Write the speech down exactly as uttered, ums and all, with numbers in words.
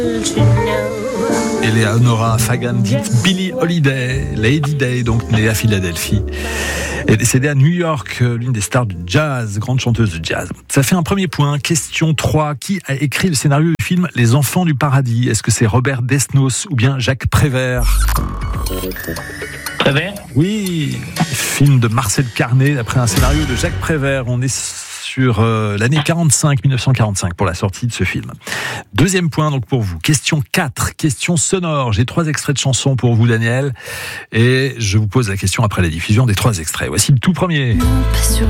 Eleanora Fagan, dite Billie Holiday, Lady Day, donc née à Philadelphie, est décédée à New York, l'une des stars du jazz, grande chanteuse de jazz. Ça fait un premier point. Question trois. Qui a écrit le scénario du film Les Enfants du Paradis ? Est-ce que c'est Robert Desnos ou bien Jacques Prévert ? Prévert ? Oui, film de Marcel Carné, d'après un scénario de Jacques Prévert. On est sur euh, l'année quarante-cinq, dix-neuf cent quarante-cinq pour la sortie de ce film. Deuxième point donc pour vous. Question quatre, question sonore. J'ai trois extraits de chansons pour vous, Daniel, et je vous pose la question après la diffusion des trois extraits. Voici le tout premier. Non, pas sur